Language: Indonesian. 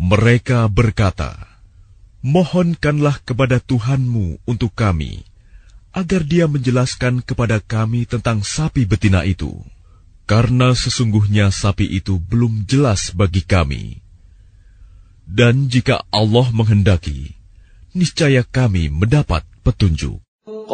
Mereka berkata, "Mohonkanlah kepada Tuhanmu untuk kami, agar Dia menjelaskan kepada kami tentang sapi betina itu, karena sesungguhnya sapi itu belum jelas bagi kami. Dan jika Allah menghendaki, niscaya kami mendapat petunjuk."